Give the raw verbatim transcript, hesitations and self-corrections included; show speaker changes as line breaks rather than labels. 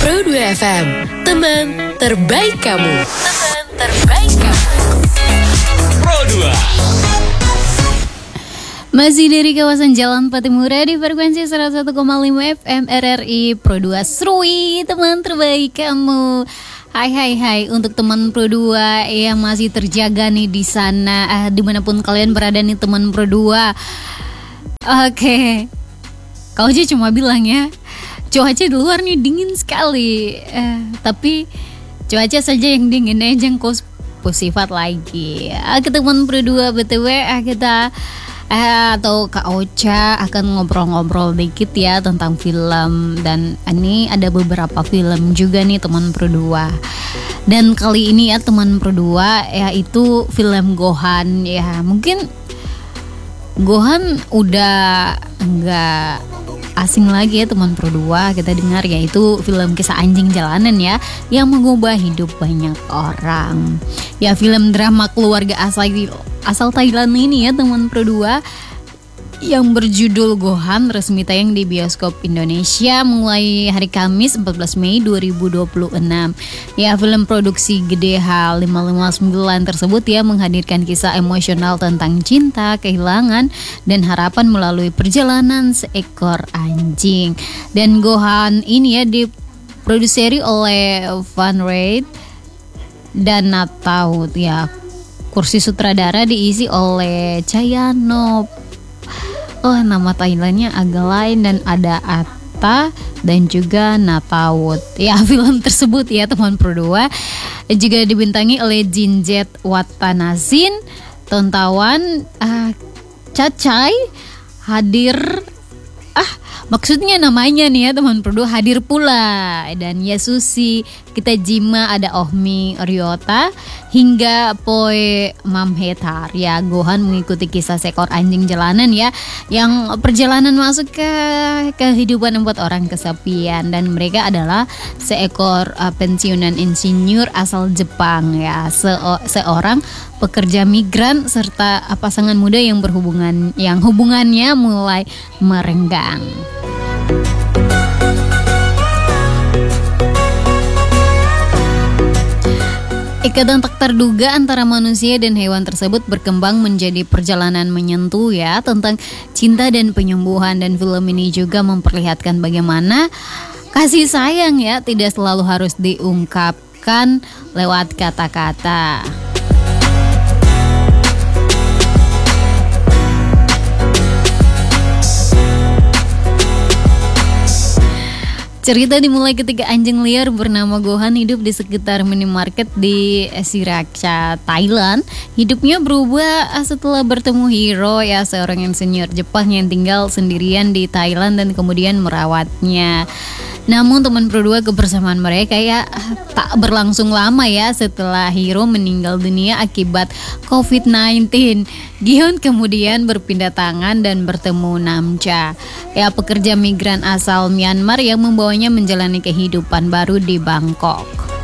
Pro dua F M, teman terbaik kamu. Teman terbaik kamu.
Pro dua.
Masih dari kawasan Jalan Patimura di frekuensi seratus satu koma lima F M R R I Pro dua Srui, teman terbaik kamu. Hai hai hai untuk teman Pro dua yang masih terjaga nih di sana, ah, dimanapun kalian berada nih teman Pro dua. Oke, kau aja cuma bilang ya, cuaca di luar nih dingin sekali, eh, tapi cuaca saja yang dingin aja yang kau sifat lagi. Ah, ke teman Pro dua B T W, ah, kita Eh, atau Kak Ocha akan ngobrol-ngobrol dikit ya tentang film. Dan ini ada beberapa film juga nih teman Pro dua. Dan kali ini ya teman Pro dua, yaitu film Gohan. Ya mungkin Gohan udah enggak asing lagi ya teman Pro dua kita dengar, yaitu film kisah anjing jalanan ya yang mengubah hidup banyak orang. Ya film drama keluarga asal asal Thailand ini ya teman Pro dua yang berjudul Gohan resmi tayang di bioskop Indonesia mulai hari Kamis empat belas Mei dua ribu dua puluh enam. Ya film produksi Gede H lima lima sembilan tersebut ya menghadirkan kisah emosional tentang cinta, kehilangan, dan harapan melalui perjalanan seekor anjing. Dan Gohan ini ya diproduseri oleh Van Reid dan Nataut ya. Kursi sutradara diisi oleh Chayanop. Oh, nama Thailandnya agak lain, dan ada Atta dan juga Nataut. Ya, film tersebut ya teman Pro dua juga dibintangi oleh Jinjet Watanasin, Tontawan, uh, Cacai hadir. Ah, maksudnya namanya nih ya teman Pro dua hadir pula, dan Yasushi Kitajima, ada Ohmi Ryota hingga Poe Mamhetar. Ya, Gohan mengikuti kisah seekor anjing jalanan ya yang perjalanan masuk ke kehidupan membuat orang kesepian, dan mereka adalah seekor uh, pensiunan insinyur asal Jepang ya, Se- seorang pekerja migran serta uh, pasangan muda yang berhubungan yang hubungannya mulai merenggang. Ikatan tak terduga antara manusia dan hewan tersebut berkembang menjadi perjalanan menyentuh ya tentang cinta dan penyembuhan. Dan film ini juga memperlihatkan bagaimana kasih sayang ya tidak selalu harus diungkapkan lewat kata-kata. Cerita dimulai ketika anjing liar bernama Gohan hidup di sekitar minimarket di Sriracha, Thailand. Hidupnya berubah setelah bertemu Hiro ya, seorang insinyur Jepang yang tinggal sendirian di Thailand dan kemudian merawatnya. Namun teman Pro dua kebersamaan mereka ya tak berlangsung lama ya setelah Hiro meninggal dunia akibat covid sembilan belas. Gion kemudian berpindah tangan dan bertemu Namcha, ya pekerja migran asal Myanmar yang membawanya menjalani kehidupan baru di Bangkok.